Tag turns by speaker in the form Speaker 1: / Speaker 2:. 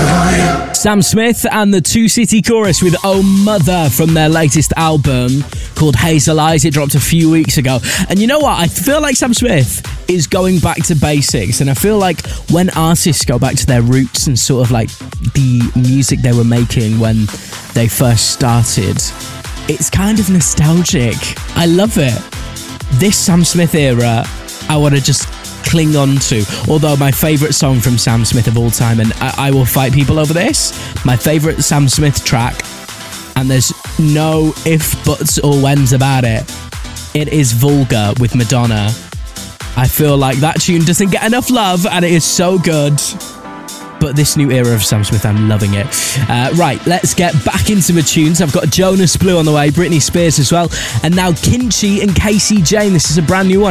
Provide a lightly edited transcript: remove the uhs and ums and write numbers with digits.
Speaker 1: Sam Smith and the Two City Chorus with Oh Mother from their latest album called Hazel Eyes. It dropped a few weeks ago. And you know what? I feel like Sam Smith is going back to basics. And I feel like when artists go back to their roots and sort of like the music they were making when they first started, it's kind of nostalgic. I love it. This Sam Smith era, I want to just cling on to. Although my favourite song from Sam Smith of all time, and I will fight people over this, my favourite Sam Smith track, and there's no ifs, buts or whens about it, it is Vulgar with Madonna. I feel like that tune doesn't get enough love and it is so good. But this new era of Sam Smith, I'm loving it. Right, let's get back into my tunes. I've got Jonas Blue on the way, Britney Spears as well, and now Kinchi and Casey Jane. This is a brand new one.